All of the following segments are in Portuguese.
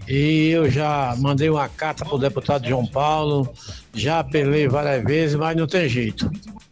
E eu já mandei uma carta para o deputado João Paulo, já apelei várias vezes, mas não tem jeito.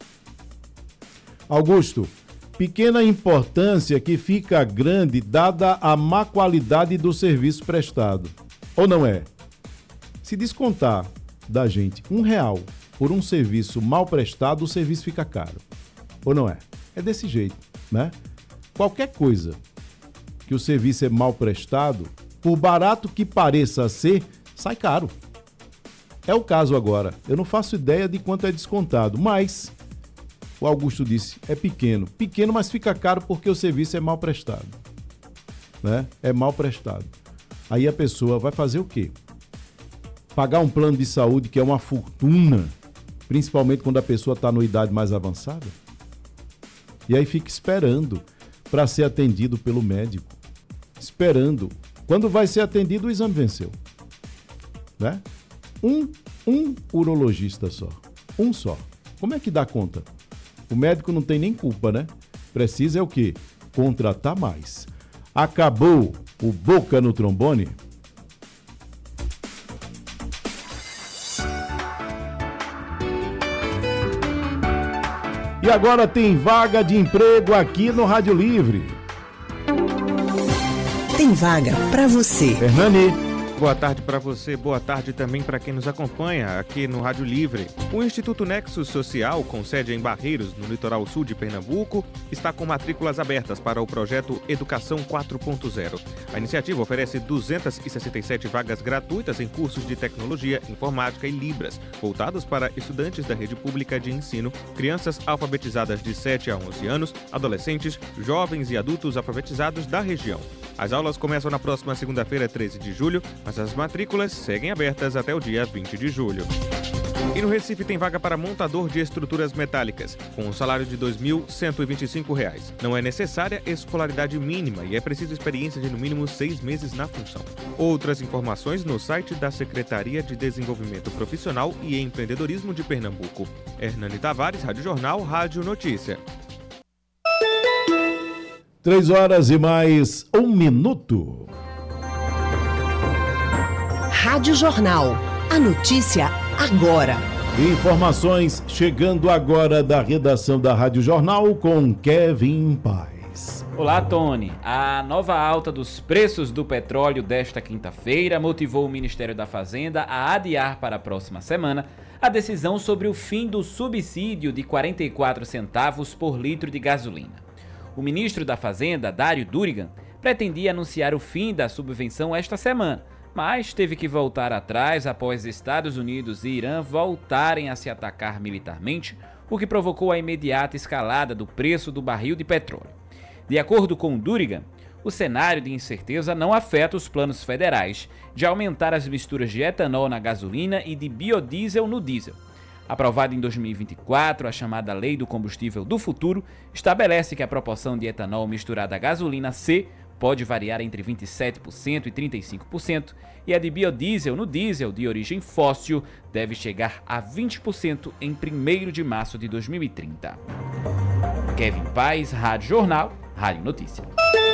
Augusto, pequena importância que fica grande dada a má qualidade do serviço prestado. Ou não é? Se descontar da gente R$1 por um serviço mal prestado, o serviço fica caro. Ou não é? É desse jeito, né? Qualquer coisa que o serviço é mal prestado, por barato que pareça ser, sai caro. É o caso agora. Eu não faço ideia de quanto é descontado, mas o Augusto disse, é pequeno. Pequeno, mas fica caro porque o serviço é mal prestado. Né? É mal prestado. Aí a pessoa vai fazer o quê? Pagar um plano de saúde que é uma fortuna, principalmente quando a pessoa está numa idade mais avançada? E aí fica esperando para ser atendido pelo médico. Esperando. Quando vai ser atendido, o exame venceu. Né? Um urologista só. Um só. Como é que dá conta? O médico não tem nem culpa, né? Precisa é o quê? Contratar mais. Acabou o Boca no Trombone? E agora tem vaga de emprego aqui no Rádio Livre. Tem vaga para você. Hernani. Boa tarde para você, boa tarde também para quem nos acompanha aqui no Rádio Livre. O Instituto Nexus Social, com sede em Barreiros, no litoral sul de Pernambuco, está com matrículas abertas para o projeto Educação 4.0. A iniciativa oferece 267 vagas gratuitas em cursos de tecnologia, informática e libras, voltados para estudantes da rede pública de ensino, crianças alfabetizadas de 7 a 11 anos, adolescentes, jovens e adultos alfabetizados da região. As aulas começam na próxima segunda-feira, 13 de julho, mas as matrículas seguem abertas até o dia 20 de julho. E no Recife tem vaga para montador de estruturas metálicas, com um salário de R$ 2.125. Não é necessária escolaridade mínima e é preciso experiência de no mínimo 6 meses na função. Outras informações no site da Secretaria de Desenvolvimento Profissional e Empreendedorismo de Pernambuco. Hernani Tavares, Rádio Jornal, Rádio Notícia. 3 horas e mais 1 minuto. Rádio Jornal. A notícia agora. Informações chegando agora da redação da Rádio Jornal com Kevin Paz. Olá, Tony. A nova alta dos preços do petróleo desta quinta-feira motivou o Ministério da Fazenda a adiar para a próxima semana a decisão sobre o fim do subsídio de 44 centavos por litro de gasolina. O ministro da Fazenda, Dário Durigan, pretendia anunciar o fim da subvenção esta semana, mas teve que voltar atrás após Estados Unidos e Irã voltarem a se atacar militarmente, o que provocou a imediata escalada do preço do barril de petróleo. De acordo com Durigan, o cenário de incerteza não afeta os planos federais de aumentar as misturas de etanol na gasolina e de biodiesel no diesel. Aprovada em 2024, a chamada Lei do Combustível do Futuro estabelece que a proporção de etanol misturada à gasolina C pode variar entre 27% e 35%, e a de biodiesel no diesel de origem fóssil deve chegar a 20% em 1º de março de 2030. Kevin Paz, Rádio Jornal, Rádio Notícia.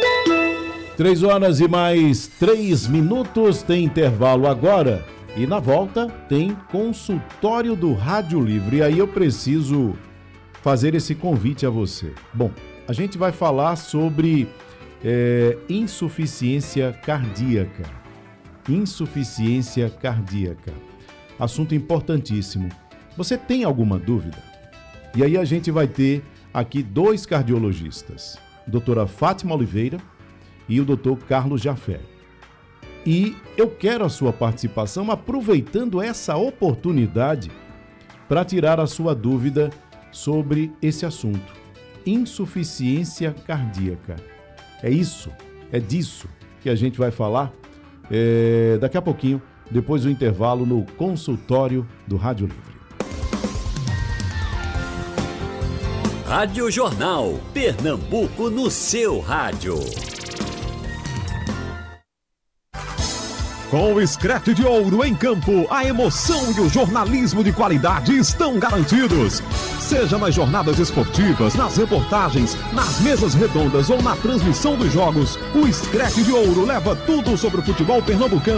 3 horas e mais 3 minutos, tem intervalo agora. E na volta tem consultório do Rádio Livre. E aí eu preciso fazer esse convite a você. Bom, a gente vai falar sobre insuficiência cardíaca. Insuficiência cardíaca. Assunto importantíssimo. Você tem alguma dúvida? E aí a gente vai ter aqui 2 cardiologistas. Doutora Fátima Oliveira e o doutor Carlos Jafé. E eu quero a sua participação aproveitando essa oportunidade para tirar a sua dúvida sobre esse assunto. Insuficiência cardíaca. É isso, é disso que a gente vai falar daqui a pouquinho, depois do intervalo no consultório do Rádio Livre. Rádio Jornal, Pernambuco no seu rádio. Com o Screte de Ouro em campo, a emoção e o jornalismo de qualidade estão garantidos. Seja nas jornadas esportivas, nas reportagens, nas mesas redondas ou na transmissão dos jogos, o Screte de Ouro leva tudo sobre o futebol pernambucano